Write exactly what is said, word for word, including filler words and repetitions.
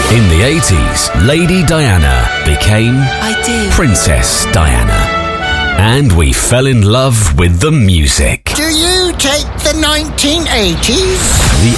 In the eighties, Lady Diana became I do. Princess Diana. And we fell in love with the music. Do you take the nineteen eighties? The